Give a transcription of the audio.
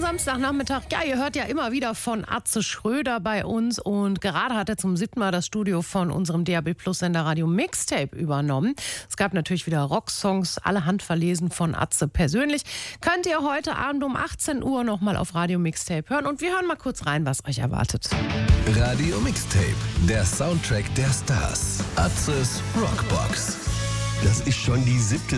Samstagnachmittag. Ja, ihr hört ja immer wieder von Atze Schröder bei uns und gerade hat er zum 7. Mal das Studio von unserem DAB Plus Sender Radio Mixtape übernommen. Es gab natürlich wieder Rocksongs, alle handverlesen von Atze persönlich. Könnt ihr heute Abend um 18 Uhr nochmal auf Radio Mixtape hören und wir hören mal kurz rein, was euch erwartet. Radio Mixtape, der Soundtrack der Stars. Atzes Rockbox. Das ist schon die 7.